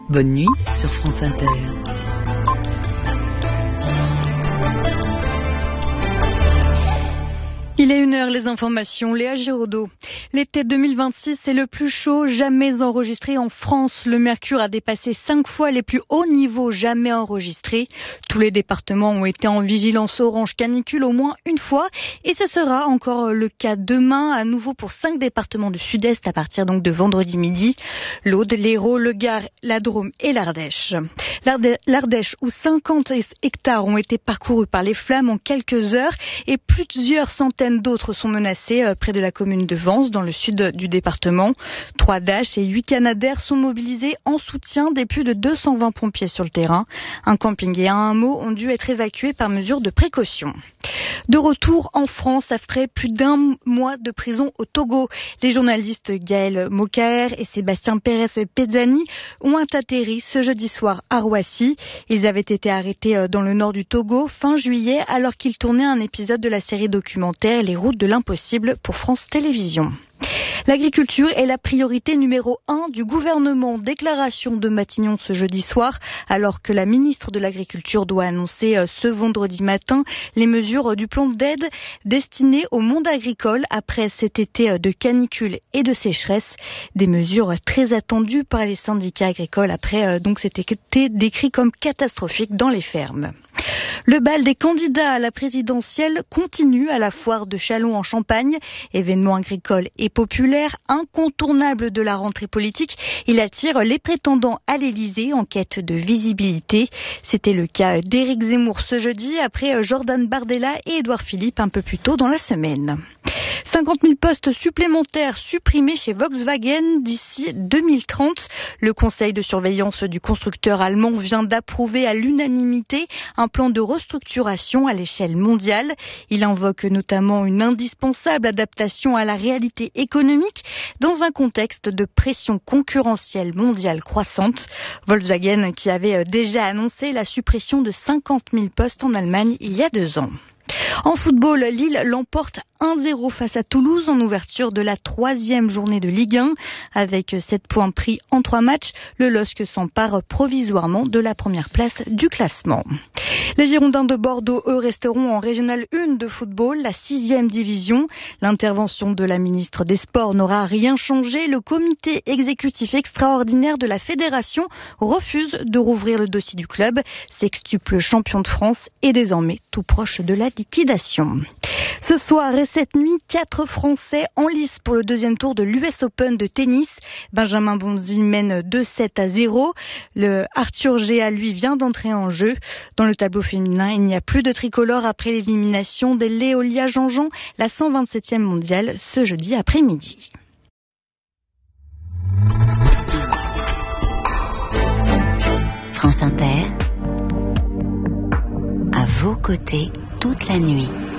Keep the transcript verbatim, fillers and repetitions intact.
Bonne nuit sur France Inter. Il est une heure, les informations, Léa Giraudot. L'été deux mille vingt-six est le plus chaud jamais enregistré en France. Le mercure a dépassé cinq fois les plus hauts niveaux jamais enregistrés. Tous les départements ont été en vigilance orange canicule au moins une fois. Et ce sera encore le cas demain, à nouveau pour cinq départements du sud-est à partir donc de vendredi midi. L'Aude, l'Hérault, le Gard, la Drôme et l'Ardèche. L'Ardèche où cinquante hectares ont été parcourus par les flammes en quelques heures et plusieurs centaines d'autres sont menacés euh, près de la commune de Vence, dans le sud du département. Trois Dash et huit Canadair sont mobilisés en soutien des plus de deux cent vingt pompiers sur le terrain. Un camping et un hameau ont dû être évacués par mesure de précaution. De retour en France après plus d'un mois de prison au Togo, les journalistes Gaël Mokaer et Sébastien Pérez Pezzani ont atterri ce jeudi soir à Roissy. Ils avaient été arrêtés dans le nord du Togo fin juillet alors qu'ils tournaient un épisode de la série documentaire Les routes de l'impossible pour France Télévisions. L'agriculture est la priorité numéro un du gouvernement. Déclaration de Matignon ce jeudi soir, alors que la ministre de l'Agriculture doit annoncer ce vendredi matin les mesures du plan d'aide destiné au monde agricole après cet été de canicule et de sécheresse. Des mesures très attendues par les syndicats agricoles après donc cet été décrit comme catastrophique dans les fermes. Le bal des candidats à la présidentielle continue à la foire de Châlons en Champagne. Événement agricole et populaire, incontournable de la rentrée politique, il attire les prétendants à l'Élysée en quête de visibilité. C'était le cas d'Éric Zemmour ce jeudi après Jordan Bardella et Édouard Philippe un peu plus tôt dans la semaine. cinquante mille postes supplémentaires supprimés chez Volkswagen d'ici deux mille trente. Le conseil de surveillance du constructeur allemand vient d'approuver à l'unanimité un plan de restructuration à l'échelle mondiale. Il invoque notamment une indispensable adaptation à la réalité économique dans un contexte de pression concurrentielle mondiale croissante. Volkswagen qui avait déjà annoncé la suppression de cinquante mille postes en Allemagne il y a deux ans. En football, Lille l'emporte un zéro face à Toulouse en ouverture de la troisième journée de Ligue un. Avec sept points pris en trois matchs, le L O S C s'empare provisoirement de la première place du classement. Les Girondins de Bordeaux, eux, resteront en Régionale un de football, la sixième division. L'intervention de la ministre des Sports n'aura rien changé. Le comité exécutif extraordinaire de la fédération refuse de rouvrir le dossier du club. Sextuple champion de France est désormais tout proche de la liquidation. Ce soir et cette nuit, quatre Français en lice pour le deuxième tour de l'U S Open de tennis. Benjamin Bonzi mène deux sept à zéro. Le Arthur Géa, lui, vient d'entrer en jeu. Dans le tableau féminin, il n'y a plus de tricolore après l'élimination de Léolia Jean-Jean, la cent vingt-septième mondiale, ce jeudi après-midi. France Inter, à vos côtés toute la nuit.